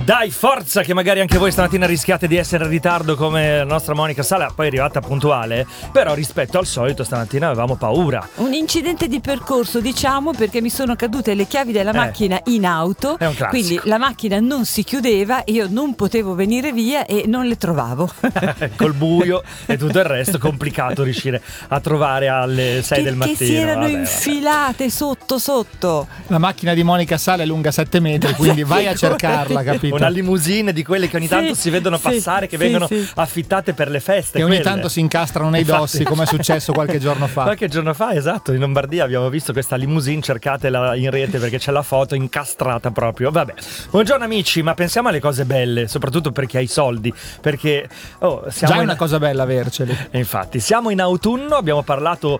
Dai, forza, che magari anche voi stamattina rischiate di essere in ritardo come la nostra Monica Sala, poi è arrivata puntuale, però rispetto al solito stamattina avevamo paura. Un incidente di percorso, diciamo, perché mi sono cadute le chiavi della macchina in auto. È un classico. Quindi la macchina non si chiudeva, io non potevo venire via e non le trovavo. Col buio e tutto il resto, complicato riuscire a trovare alle 6 del mattino. Che si erano infilate sotto. La macchina di Monica Sala è lunga 7 metri, quindi vai a cercarla, capito? Una limousine di quelle che ogni tanto si vedono passare, che vengono affittate per le feste. E ogni tanto si incastrano nei dossi, come è successo qualche giorno fa. Qualche giorno fa, esatto, in Lombardia abbiamo visto questa limousine, cercatela in rete perché c'è la foto incastrata proprio. Vabbè, buongiorno amici, ma pensiamo alle cose belle, soprattutto per chi ha i soldi, perché siamo già è una cosa bella averceli. Infatti, siamo in autunno, abbiamo parlato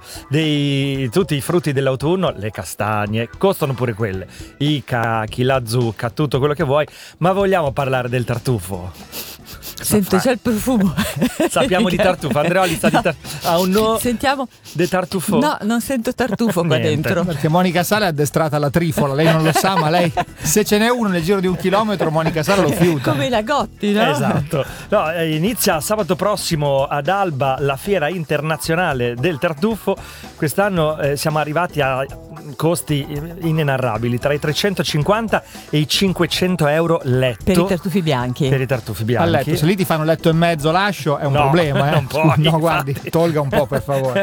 di tutti i frutti dell'autunno, le castagne, costano pure quelle, i cachi, la zucca, tutto quello che vuoi, ma vogliamo parlare del tartufo? Sento già il profumo. Sappiamo di tartufo. Andreoli sta di ha un no. Sentiamo. De tartufo? No, non sento tartufo qua dentro. Perché Monica Sala è addestrata alla trifola. Lei non lo sa, ma lei, se ce n'è uno nel giro di 1 chilometro, Monica Sala lo fiuta. Come la Gotti, no? Esatto. No, inizia sabato prossimo ad Alba la fiera internazionale del tartufo. Quest'anno siamo arrivati a costi inenarrabili, tra i 350 e i 500 euro letto. Per i tartufi bianchi. Per i tartufi bianchi. A letto, se lì ti fanno letto e mezzo lascio è un problema, non puoi, no, guardi, tolga un po' per favore.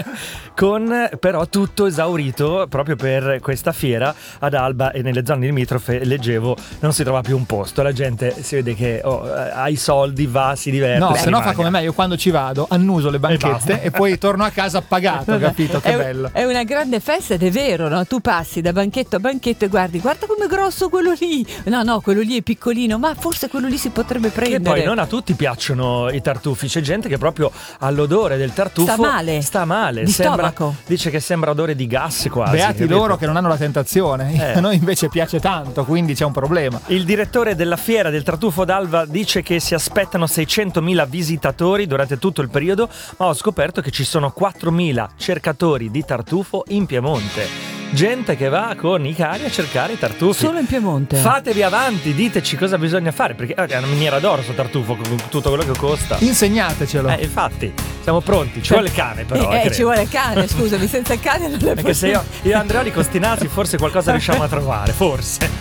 Con però tutto esaurito proprio per questa fiera ad Alba e nelle zone limitrofe, leggevo, non si trova più un posto, la gente si vede che ha i soldi, va, si diverte. No, se no fa come me, io quando ci vado annuso le banchette e poi torno a casa pagato, capito? Che bello. È una grande festa ed è vero, no? Tu passi da banchetto a banchetto e guarda com'è grosso quello lì. No, quello lì è piccolino, ma forse quello lì si potrebbe prendere. Che poi non a tutti piacciono i tartufi, c'è gente che proprio all'odore del tartufo sta male. Di stomaco. Dice che sembra odore di gas quasi. Beati capito? loro che non hanno la tentazione. A noi invece piace tanto, quindi c'è un problema. Il direttore della fiera del tartufo d'Alba dice che si aspettano 600.000 visitatori durante tutto il periodo, ma ho scoperto che ci sono 4.000 cercatori di tartufo in Piemonte. Gente che va con i cani a cercare i tartufi. Solo in Piemonte. Fatevi avanti, diteci cosa bisogna fare, perché è una miniera d'oro sto tartufo con tutto quello che costa. Insegnatecelo. Infatti, siamo pronti. Ci vuole il cane però. Ci vuole il cane, scusami, senza il cane non è Perché se io e Andreoli con sti nasi forse qualcosa riusciamo a trovare, forse.